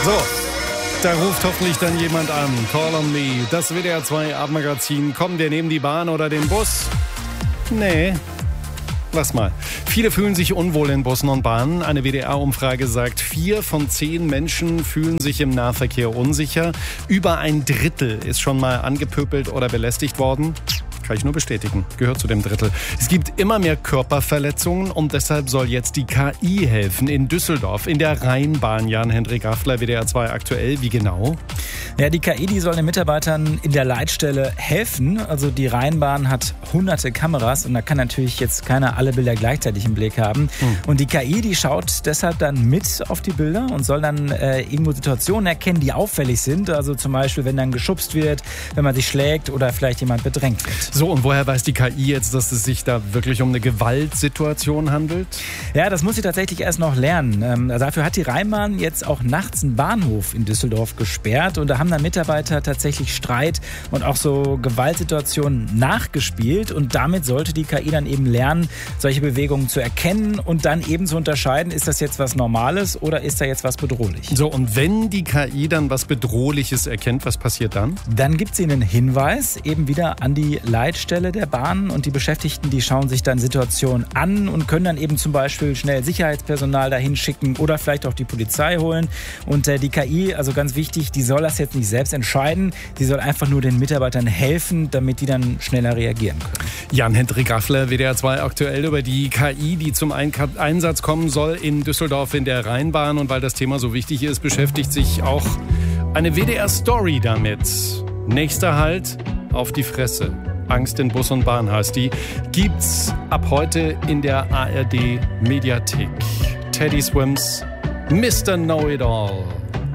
So, da ruft hoffentlich dann jemand an. Call on me. Das WDR 2 Abendmagazin. Kommen wir nehmen die Bahn oder den Bus? Nee. Lass mal. Viele fühlen sich unwohl in Bussen und Bahnen. Eine WDR-Umfrage sagt, 4 von 10 Menschen fühlen sich im Nahverkehr unsicher. Über ein Drittel ist schon mal angepöbelt oder belästigt worden. Kann ich nur bestätigen. Gehört zu dem Drittel. Es gibt immer mehr Körperverletzungen und deshalb soll jetzt die KI helfen. In Düsseldorf, in der Rheinbahn. Jan-Hendrik Raffler, WDR 2 aktuell. Wie genau? Ja, die KI, die soll den Mitarbeitern in der Leitstelle helfen. Also die Rheinbahn hat hunderte Kameras und da kann natürlich jetzt keiner alle Bilder gleichzeitig im Blick haben. Und die KI, die schaut deshalb dann mit auf die Bilder und soll dann irgendwo Situationen erkennen, die auffällig sind. Also zum Beispiel, wenn dann geschubst wird, wenn man sich schlägt oder vielleicht jemand bedrängt wird. So, und woher weiß die KI jetzt, dass es sich da wirklich um eine Gewaltsituation handelt? Ja, das muss sie tatsächlich erst noch lernen. Dafür hat die Rheinbahn jetzt auch nachts einen Bahnhof in Düsseldorf gesperrt und da haben dann Mitarbeiter tatsächlich Streit und auch so Gewaltsituationen nachgespielt und damit sollte die KI dann eben lernen, solche Bewegungen zu erkennen und dann eben zu unterscheiden, ist das jetzt was Normales oder ist da jetzt was Bedrohliches. So, und wenn die KI dann was Bedrohliches erkennt, was passiert dann? Dann gibt sie einen Hinweis eben wieder an die Leitstelle der Bahn und die Beschäftigten, die schauen sich dann Situationen an und können dann eben zum Beispiel schnell Sicherheitspersonal dahin schicken oder vielleicht auch die Polizei holen. Und die KI, also ganz wichtig, die soll das jetzt nicht selbst entscheiden, sie soll einfach nur den Mitarbeitern helfen, damit die dann schneller reagieren können. Jan-Hendrik Raffler, WDR 2 aktuell über die KI, die zum Einsatz kommen soll in Düsseldorf in der Rheinbahn. Und weil das Thema so wichtig ist, beschäftigt sich auch eine WDR-Story damit. Nächster Halt, auf die Fresse. Angst in Bus und Bahn heißt die. Gibt's ab heute in der ARD Mediathek. Teddy Swims, Mr. Know-It-All.